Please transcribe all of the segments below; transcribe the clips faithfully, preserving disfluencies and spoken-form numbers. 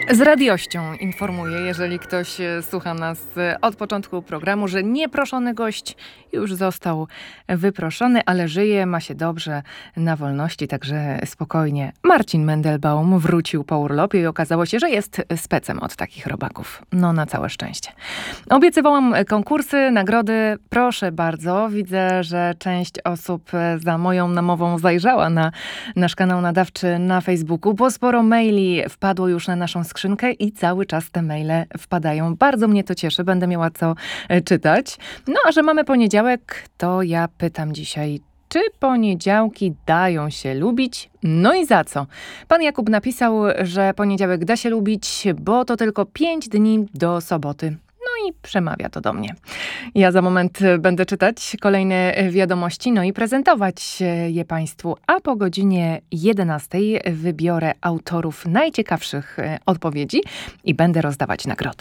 Z radiością informuję, jeżeli ktoś słucha nas od początku programu, że nieproszony gość już został wyproszony, ale żyje, ma się dobrze na wolności, także spokojnie. Marcin Mendelbaum wrócił po urlopie i okazało się, że jest specem od takich robaków. No na całe szczęście. Obiecywałam konkursy, nagrody. Proszę bardzo. Widzę, że część osób za moją namową zajrzała na nasz kanał nadawczy na Facebooku, bo sporo maili wpadło już na naszą skrzynkę i cały czas te maile wpadają. Bardzo mnie to cieszy, będę miała co czytać. No a że mamy poniedziałek, to ja pytam dzisiaj, czy poniedziałki dają się lubić? No i za co? Pan Jakub napisał, że poniedziałek da się lubić, bo to tylko pięć dni do soboty. No i przemawia to do mnie. Ja za moment będę czytać kolejne wiadomości, no i prezentować je Państwu. A po godzinie jedenastej wybiorę autorów najciekawszych odpowiedzi i będę rozdawać nagrody.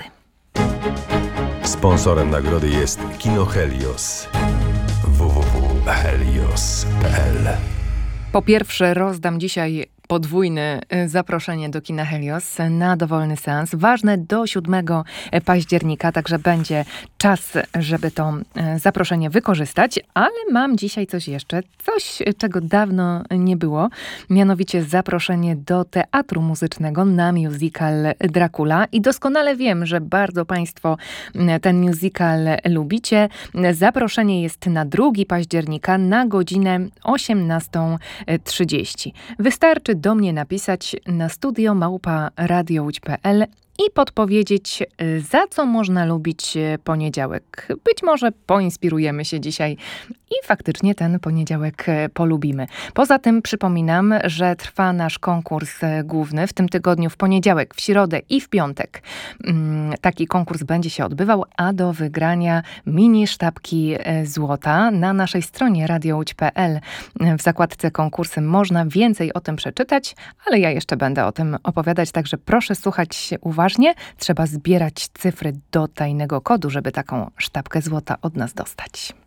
Sponsorem nagrody jest Kino Helios. w w w kropka helios kropka p l. Po pierwsze rozdam dzisiaj podwójne zaproszenie do Kina Helios na dowolny seans. Ważne do siódmego października, także będzie czas, żeby to zaproszenie wykorzystać. Ale mam dzisiaj coś jeszcze, coś czego dawno nie było. Mianowicie zaproszenie do Teatru Muzycznego na musical Dracula. I doskonale wiem, że bardzo Państwo ten musical lubicie. Zaproszenie jest na drugiego października na godzinę osiemnastą trzydzieści. Wystarczy do mnie napisać na studio małpa radiołódź kropka p l i podpowiedzieć, za co można lubić poniedziałek. Być może poinspirujemy się dzisiaj i faktycznie ten poniedziałek polubimy. Poza tym przypominam, że trwa nasz konkurs główny w tym tygodniu w poniedziałek, w środę i w piątek. Taki konkurs będzie się odbywał, a do wygrania mini sztabki złota na naszej stronie radiołódź kropka p l. W zakładce konkursy można więcej o tym przeczytać, ale ja jeszcze będę o tym opowiadać, także proszę słuchać uważnie. Trzeba zbierać cyfry do tajnego kodu, żeby taką sztabkę złota od nas dostać.